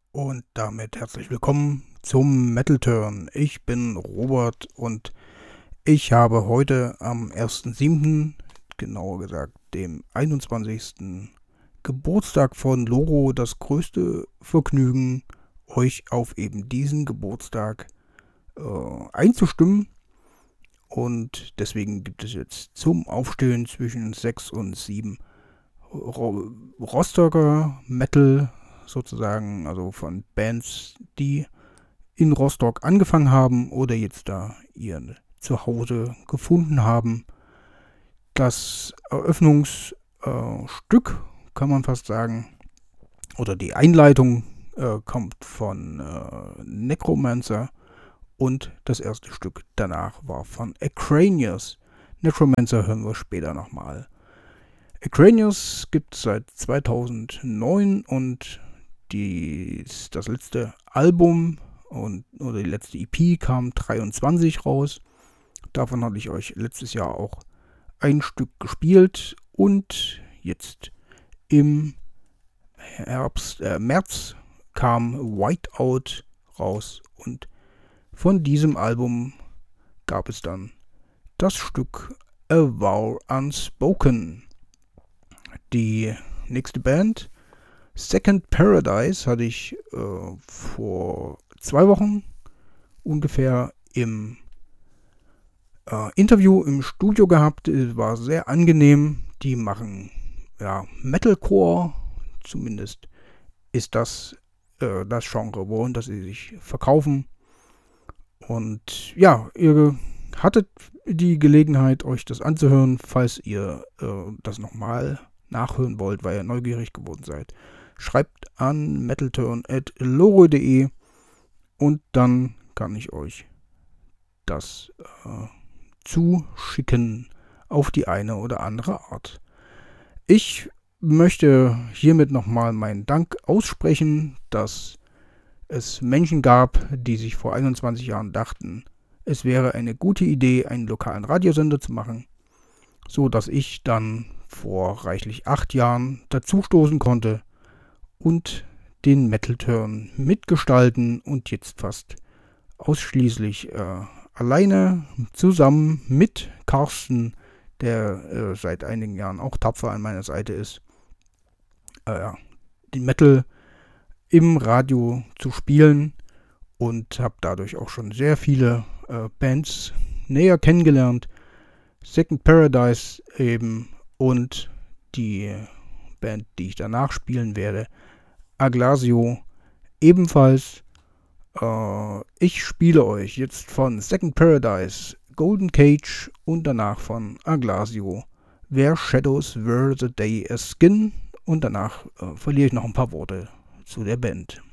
Und damit herzlich willkommen zum Metal Turn. Ich bin Robert und ich habe heute am 1.7., genauer gesagt dem 21. Geburtstag von Loro, das größte Vergnügen, euch auf eben diesen Geburtstag einzustimmen. Und deswegen gibt es jetzt zum Aufstehen zwischen 6 und 7 Rostocker Metal sozusagen, also von Bands, die in Rostock angefangen haben oder jetzt da ihr Zuhause gefunden haben. Das Eröffnungsstück, kann man fast sagen, oder die Einleitung kommt von Necromancer und das erste Stück danach war von Acranius. Necromancer hören wir später nochmal. Acranius gibt es seit 2009 und das letzte Album oder die letzte EP kam 23 raus. Davon hatte ich euch letztes Jahr auch ein Stück gespielt und jetzt im März kam Whiteout raus und von diesem Album gab es dann das Stück A Vow Unspoken. Die nächste Band, Second Paradise, hatte ich vor 2 Wochen ungefähr im Interview im Studio gehabt. War sehr angenehm. Die machen Metalcore, zumindest ist das das Genre, worin das sie sich verkaufen. Und ja, ihr hattet die Gelegenheit, euch das anzuhören, falls ihr das nochmal nachhören wollt, weil ihr neugierig geworden seid. Schreibt an metalturn@loro.de und dann kann ich euch das zuschicken auf die eine oder andere Art. Ich möchte hiermit nochmal meinen Dank aussprechen, dass es Menschen gab, die sich vor 21 Jahren dachten, es wäre eine gute Idee, einen lokalen Radiosender zu machen, so dass ich dann vor reichlich 8 Jahren dazustoßen konnte und den Metal Turn mitgestalten und jetzt fast ausschließlich alleine zusammen mit Carsten, der seit einigen Jahren auch tapfer an meiner Seite ist, den Metal im Radio zu spielen und habe dadurch auch schon sehr viele Bands näher kennengelernt. Second Paradise eben und die Band, die ich danach spielen werde, Aglasio ebenfalls. Ich spiele euch jetzt von Second Paradise Golden Cage und danach von Aglasio Where Shadows Were the Day a Skin und danach verliere ich noch ein paar Worte zu der Band.